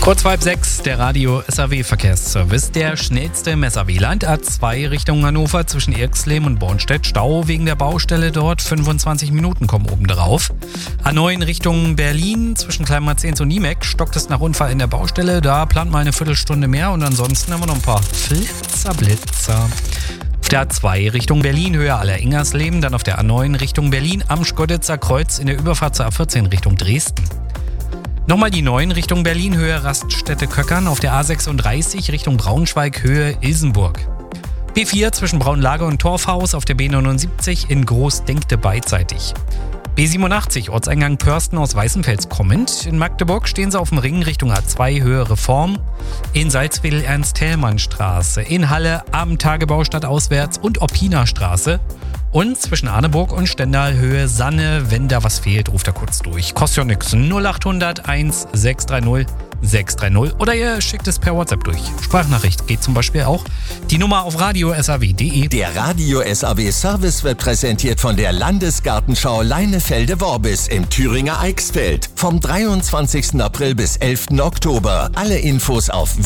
Kurz vor 6, der Radio SAW-Verkehrsservice. Der schnellste im SAW-Land, A2 Richtung Hannover zwischen Irxleben und Bornstedt. Stau wegen der Baustelle dort, 25 Minuten kommen oben drauf. A9 Richtung Berlin zwischen Kleinmarzens und Niemek. Stockt es nach Unfall in der Baustelle, da plant mal eine Viertelstunde mehr. Und ansonsten haben wir noch ein paar Blitzer. Auf der A2 Richtung Berlin, Höhe Aller-Ingersleben. Dann auf der A9 Richtung Berlin am Schkoditzer Kreuz in der Überfahrt zur A14 Richtung Dresden. Nochmal die 9 Richtung Berlin, Höhe Raststätte-Köckern. Auf der A36 Richtung Braunschweig, Höhe Ilsenburg. B4 zwischen Braunlage und Torfhaus. Auf der B79 in Großdenkte beidseitig. B87 Ortseingang Pörsten aus Weißenfels kommend. In Magdeburg stehen sie auf dem Ring Richtung A2 Höhe Reform. In Salzwedel Ernst-Thälmann-Straße. In Halle Abendtagebau stadtauswärts und Oppiner Straße. Und zwischen Arneburg und Stendal Höhe Sanne. Wenn da was fehlt, ruft er kurz durch. Kostet ja nix. 0800 1630 630. Oder ihr schickt es per WhatsApp durch. Sprachnachricht geht zum Beispiel auch. Die Nummer auf radio-saw.de. Der Radio SAW Service wird präsentiert von der Landesgartenschau Leinefelde-Worbis im Thüringer Eichsfeld. Vom 23. April bis 11. Oktober. Alle Infos auf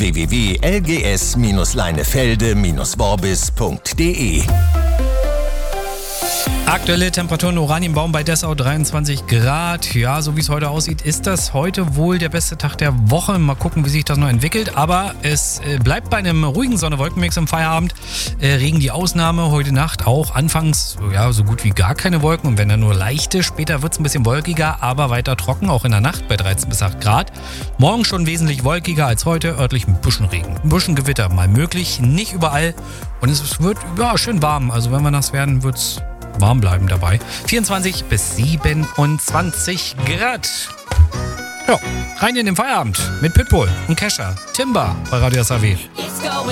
www.lgs-leinefelde-worbis.de. Aktuelle Temperaturen in Oranienbaum bei Dessau 23 Grad. Ja, so wie es heute aussieht, ist das heute wohl der beste Tag der Woche. Mal gucken, wie sich das noch entwickelt. Aber es bleibt bei einem ruhigen Sonne-Wolkenmix im Feierabend. Regen die Ausnahme. Heute Nacht auch anfangs ja so gut wie gar keine Wolken. Und wenn dann nur leichte. Später wird es ein bisschen wolkiger, aber weiter trocken. Auch in der Nacht bei 13 bis 8 Grad. Morgen schon wesentlich wolkiger als heute. Örtlich ein bisschen Regen. Ein bisschen Gewitter mal möglich. Nicht überall. Und es wird ja schön warm. Also wenn wir nass werden, wird es warm bleiben dabei. 24 bis 27 Grad. Ja, rein in den Feierabend mit Pitbull und Kesha. Timber bei Radio SAW.